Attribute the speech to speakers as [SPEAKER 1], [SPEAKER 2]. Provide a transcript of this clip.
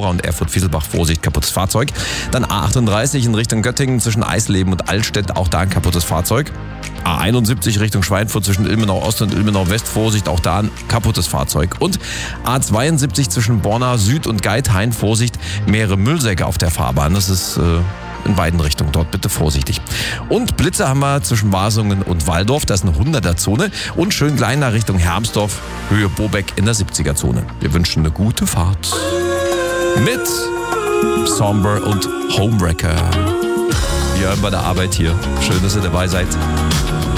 [SPEAKER 1] Flora und Erfurt-Fieselbach, Vorsicht, kaputtes Fahrzeug. Dann A38 in Richtung Göttingen zwischen Eisleben und Altstedt, auch da ein kaputtes Fahrzeug. A71 Richtung Schweinfurt zwischen Ilmenau Ost und Ilmenau West, Vorsicht, auch da ein kaputtes Fahrzeug. Und A72 zwischen Borna Süd und Geithain, Vorsicht, mehrere Müllsäcke auf der Fahrbahn. Das ist in beiden Richtungen, dort bitte vorsichtig. Und Blitze haben wir zwischen Wasungen und Walldorf, das ist eine 100er-Zone. Und schön klein nach Richtung Hermsdorf, Höhe Bobeck in der 70er-Zone. Wir wünschen eine gute Fahrt. Mit Somber und Homewrecker. Wir hören bei der Arbeit hier. Schön, dass ihr dabei seid.